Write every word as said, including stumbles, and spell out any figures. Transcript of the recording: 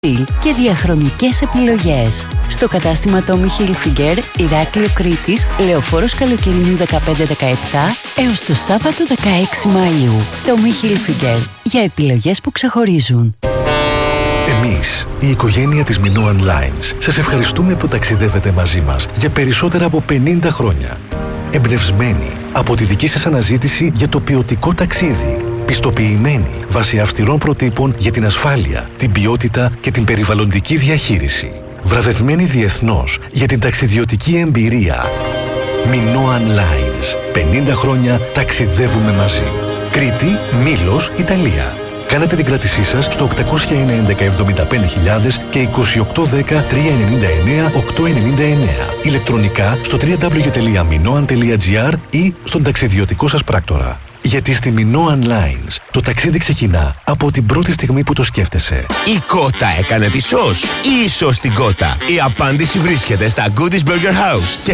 και διαχρονικές επιλογές. Στο κατάστημα Tommy Hilfiger, Ηράκλειο Κρήτης, Λεωφόρος Καλοκαιρινού δεκαπέντε δεκαεπτά έως το Σάββατο δεκαέξι Μαΐου. Tommy Hilfiger, για επιλογές που ξεχωρίζουν. Εμείς, η οικογένεια της Minoan Lines, σας ευχαριστούμε που ταξιδεύετε μαζί μας για περισσότερα από πενήντα χρόνια. Εμπνευσμένοι από τη δική σας αναζήτηση για το ποιοτικό ταξίδι. Πιστοποιημένοι βάσει αυστηρών προτύπων για την ασφάλεια, την ποιότητα και την περιβαλλοντική διαχείριση. Βραβευμένοι διεθνώς για την ταξιδιωτική εμπειρία. Minoan Lines. πενήντα χρόνια ταξιδεύουμε μαζί. Κρήτη, Μήλος, Ιταλία. Κάνετε την κράτησή σας στο οκτακόσια ένα έντεκα εβδομήντα πέντε χιλιάδες και είκοσι οκτώ δέκα τριακόσια ενενήντα εννέα οκτακόσια ενενήντα εννέα. Ηλεκτρονικά στο double-u double-u double-u τελεία minoan τελεία gr ή στον ταξιδιωτικό σας πράκτορα. Γιατί στη Minoan Lines το ταξίδι ξεκινά από την πρώτη στιγμή που το σκέφτεσαι. Η κότα έκανε τη σως ή η σως την κότα? Η απάντηση βρίσκεται στα Goodies Burger House.